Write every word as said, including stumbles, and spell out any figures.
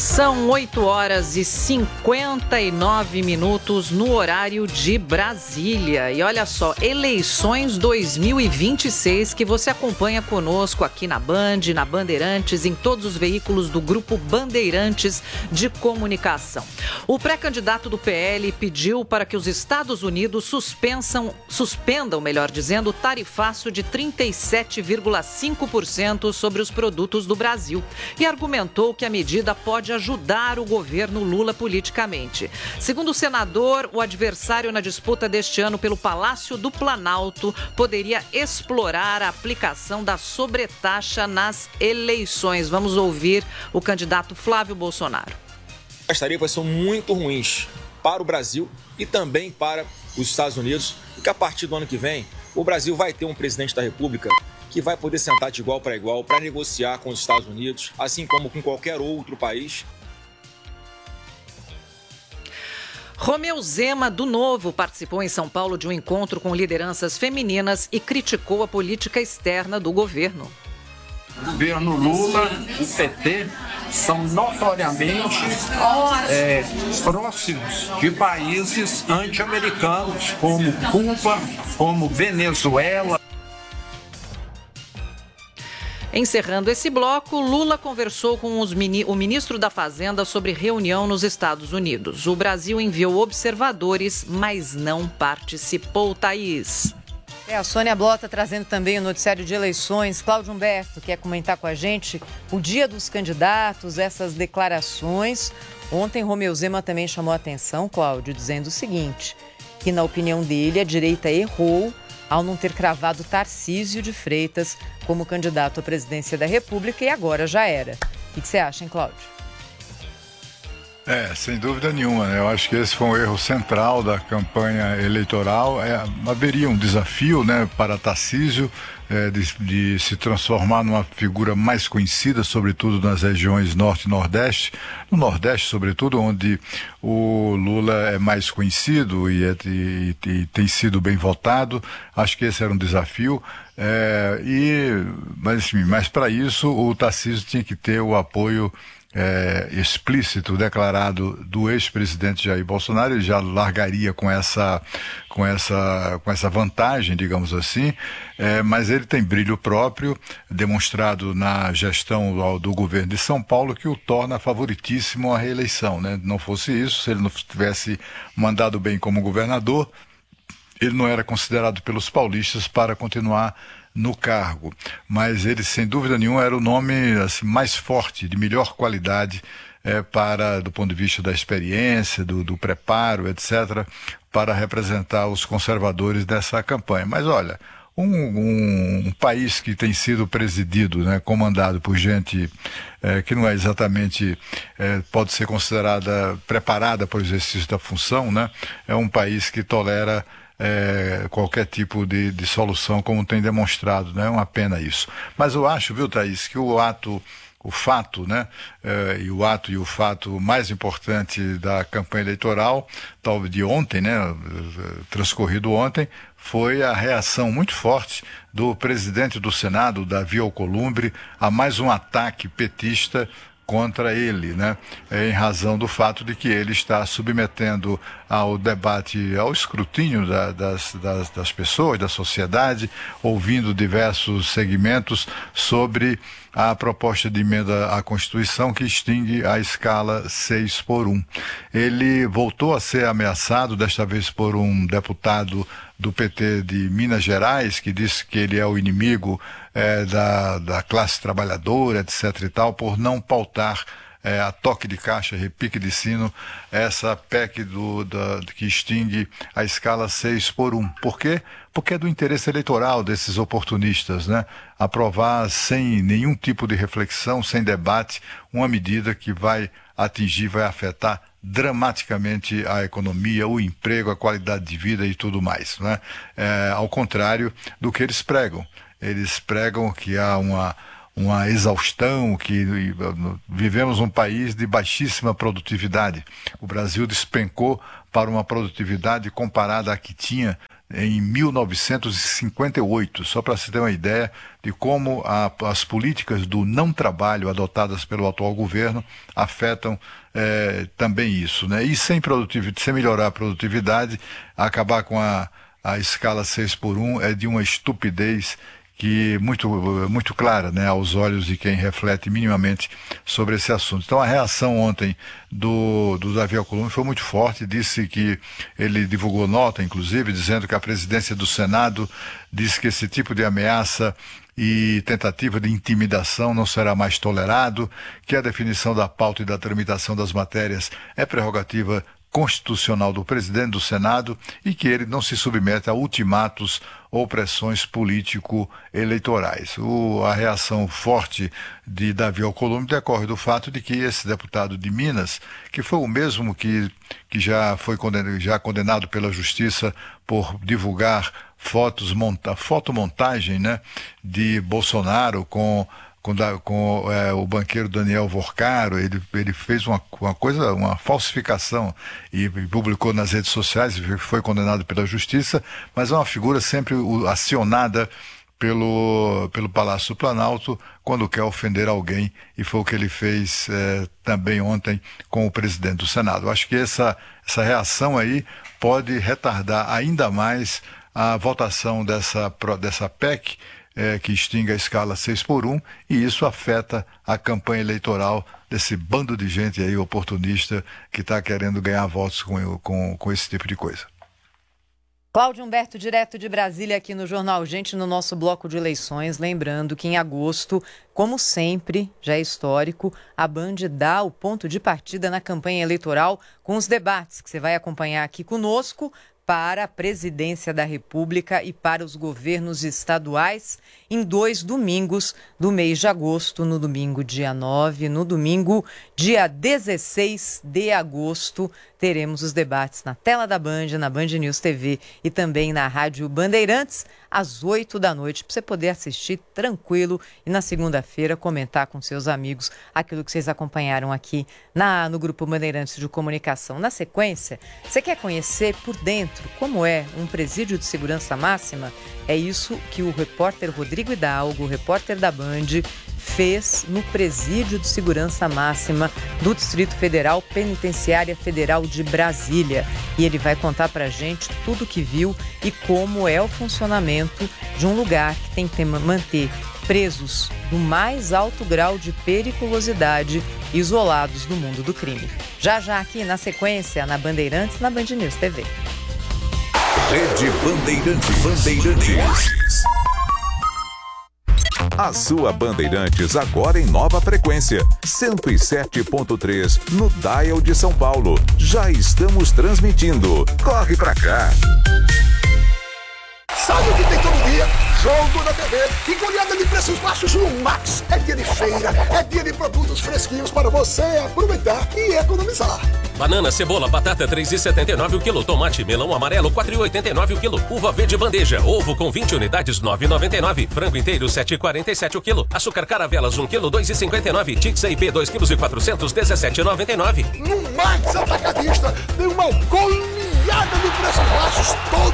São oito horas e cinquenta e nove minutos no horário de Brasília. E olha só, eleições dois mil e vinte e seis que você acompanha conosco aqui na Band, na Bandeirantes, em todos os veículos do Grupo Bandeirantes de Comunicação. O pré-candidato do P L pediu para que os Estados Unidos suspensam, suspendam, melhor dizendo, o tarifaço de trinta e sete vírgula cinco por cento sobre os produtos do Brasil e argumentou que a medida pode ajudar o governo Lula politicamente. Segundo o senador, o adversário na disputa deste ano pelo Palácio do Planalto poderia explorar a aplicação da sobretaxa nas eleições. Vamos ouvir o candidato Flávio Bolsonaro. As tarifas são muito ruins para o Brasil e também para os Estados Unidos, porque a partir do ano que vem, o Brasil vai ter um presidente da República que vai poder sentar de igual para igual para negociar com os Estados Unidos, assim como com qualquer outro país. Romeu Zema, do Novo, participou em São Paulo de um encontro com lideranças femininas e criticou a política externa do governo. O governo Lula, o P T, são notoriamente é, próximos de países anti-americanos, como Cuba, como Venezuela. Encerrando esse bloco, Lula conversou com os mini... o ministro da Fazenda sobre reunião nos Estados Unidos. O Brasil enviou observadores, mas não participou, Thaís. É, a Sônia Blota trazendo também o noticiário de eleições. Cláudio Humberto quer comentar com a gente o dia dos candidatos, essas declarações. Ontem, Romeu Zema também chamou a atenção, Cláudio, dizendo o seguinte, que na opinião dele, a direita errou ao não ter cravado Tarcísio de Freitas como candidato à presidência da República e agora já era. O que você acha, hein, Cláudio? É, sem dúvida nenhuma, né? Eu acho que esse foi um erro central da campanha eleitoral. É, haveria um desafio, né, para Tarcísio é, de, de se transformar numa figura mais conhecida, sobretudo nas regiões Norte e Nordeste, no Nordeste, sobretudo, onde o Lula é mais conhecido e, é, e, e tem sido bem votado. Acho que esse era um desafio. É, e, mas, assim, mas para isso o Tarcísio tinha que ter o apoio É, explícito, declarado do ex-presidente Jair Bolsonaro. Ele já largaria com essa, com essa, com essa vantagem, digamos assim, é, mas ele tem brilho próprio, demonstrado na gestão do, do governo de São Paulo, que o torna favoritíssimo à reeleição, né? Não fosse isso, se ele não tivesse mandado bem como governador, ele não era considerado pelos paulistas para continuar no cargo, mas ele sem dúvida nenhuma era o nome assim, mais forte, de melhor qualidade é, para, do ponto de vista da experiência, do, do preparo, etcétera, para representar os conservadores dessa campanha. Mas olha, um, um, um país que tem sido presidido, né, comandado por gente é, que não é exatamente, é, pode ser considerada preparada para o exercício da função, né, é um país que tolera É, qualquer tipo de, de solução, como tem demonstrado, né? É uma pena isso. Mas eu acho, viu, Thaís, que o ato, o fato, né? É, e o ato e o fato mais importante da campanha eleitoral, talvez de ontem, né? Transcorrido ontem, foi a reação muito forte do presidente do Senado, Davi Alcolumbre, a mais um ataque petista contra ele, né? Em razão do fato de que ele está submetendo ao debate, ao escrutínio da, das, das, das pessoas, da sociedade, ouvindo diversos segmentos sobre a proposta de emenda à Constituição que extingue a escala seis por um. Ele voltou a ser ameaçado, desta vez por um deputado do P T de Minas Gerais, que disse que ele é o inimigo é, da, da classe trabalhadora, etc e tal, por não pautar é, a toque de caixa, repique de sino, essa P E C do, da, que extingue a escala seis por um. Por quê? Porque é do interesse eleitoral desses oportunistas, né? Aprovar sem nenhum tipo de reflexão, sem debate, uma medida que vai atingir, vai afetar dramaticamente a economia, o emprego, a qualidade de vida e tudo mais, né? É, ao contrário do que eles pregam. Eles pregam que há uma, uma exaustão, que vivemos um país de baixíssima produtividade. O Brasil despencou para uma produtividade comparada à que tinha em mil novecentos e cinquenta e oito, só para se ter uma ideia de como a, as políticas do não trabalho adotadas pelo atual governo afetam é, também isso, né? E sem produtividade, sem melhorar a produtividade, acabar com a, a escala seis por um é de uma estupidez que muito, muito clara, né, aos olhos de quem reflete minimamente sobre esse assunto. Então a reação ontem do, do Davi Alcolumbre foi muito forte, disse que ele divulgou nota, inclusive, dizendo que a presidência do Senado disse que esse tipo de ameaça e tentativa de intimidação não será mais tolerado, que a definição da pauta e da tramitação das matérias é prerrogativa constitucional do presidente do Senado e que ele não se submete a ultimatos ou pressões político-eleitorais. O, a reação forte de Davi Alcolumbre decorre do fato de que esse deputado de Minas, que foi o mesmo que, que já foi condenado, já condenado pela justiça por divulgar fotos, monta, fotomontagem, né, de Bolsonaro com com, com é, o banqueiro Daniel Vorcaro, ele, ele fez uma, uma coisa, uma falsificação e, e publicou nas redes sociais e foi condenado pela justiça, mas é uma figura sempre acionada pelo, pelo Palácio do Planalto quando quer ofender alguém, e foi o que ele fez é, também ontem com o presidente do Senado. Acho que essa, essa reação aí pode retardar ainda mais a votação dessa, dessa P E C, É, que extingue a escala seis por um, e isso afeta a campanha eleitoral desse bando de gente aí oportunista que está querendo ganhar votos com, com, com esse tipo de coisa. Cláudio Humberto, direto de Brasília, aqui no Jornal Gente, no nosso bloco de eleições. Lembrando que em agosto, como sempre, já é histórico, a Band dá o ponto de partida na campanha eleitoral com os debates que você vai acompanhar aqui conosco para a presidência da República e para os governos estaduais em dois domingos do mês de agosto, no domingo dia nove, no domingo dia dezesseis de agosto, teremos os debates na tela da Band, na Band News T V e também na Rádio Bandeirantes, às oito da noite, para você poder assistir tranquilo e na segunda-feira comentar com seus amigos aquilo que vocês acompanharam aqui na, no Grupo Bandeirantes de Comunicação. Na sequência, você quer conhecer por dentro como é um presídio de segurança máxima? É isso que o repórter Rodrigo Hidalgo, o repórter da Band, fez no Presídio de Segurança Máxima do Distrito Federal, Penitenciária Federal de Brasília. E ele vai contar pra gente tudo que viu e como é o funcionamento de um lugar que tem que manter presos do mais alto grau de periculosidade, isolados do mundo do crime. Já já aqui na sequência, na Bandeirantes, na Band News T V. Rede Bandeirantes. Bandeirantes. A sua Bandeirantes agora em nova frequência, cento e sete ponto três no Dial de São Paulo. Já estamos transmitindo. Corre pra cá. Sabe o que tem todo dia? Jogo da T V e goleada de preços baixos no Max. É dia de feira, é dia de produtos fresquinhos para você aproveitar e economizar. Banana, cebola, batata três reais e setenta e nove o quilo. Tomate, melão amarelo quatro reais e oitenta e nove o quilo. Uva verde bandeja, ovo com vinte unidades nove reais e noventa e nove. Frango inteiro sete reais e quarenta e sete o quilo. Açúcar caravelas um quilo dois reais e cinquenta e nove. Tix I P dois quilos e quatrocentos dezessete reais e noventa e nove. No Max Atacadista tem uma goleada de preços baixos todo